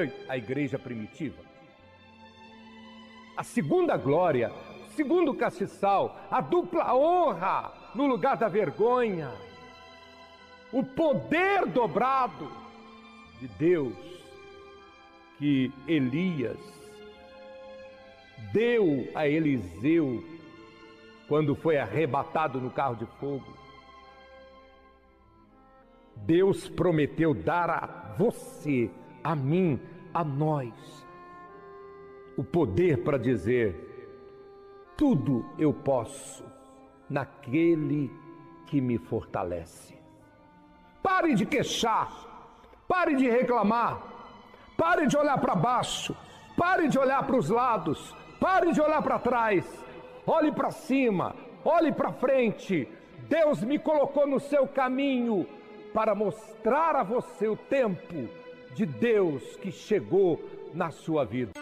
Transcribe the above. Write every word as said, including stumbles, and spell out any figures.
foi a igreja primitiva. A segunda glória, o segundo castiçal, a dupla honra no lugar da vergonha, o poder dobrado de Deus que Elias deu a Eliseu quando foi arrebatado no carro de fogo. Deus prometeu dar a você, a mim, a nós, o poder para dizer: tudo eu posso naquele que me fortalece. Pare de queixar, pare de reclamar, pare de olhar para baixo, pare de olhar para os lados, pare de olhar para trás, olhe para cima, olhe para frente. Deus me colocou no seu caminho para mostrar a você o tempo de Deus que chegou na sua vida.